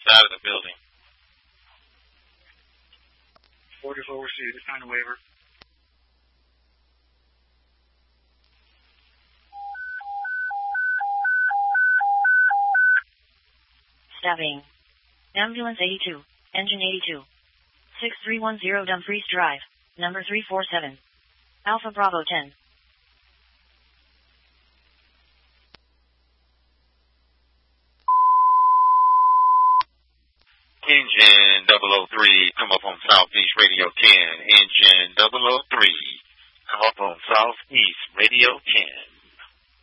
side of the building. Orders will receive. Sign a waiver. Stabbing. Ambulance 82. Engine 82. 6310 Dumfries Drive. Number 347. Alpha Bravo 10. Engine 003, come up on Southeast Radio 10. Engine 003, come up on Southeast Radio 10.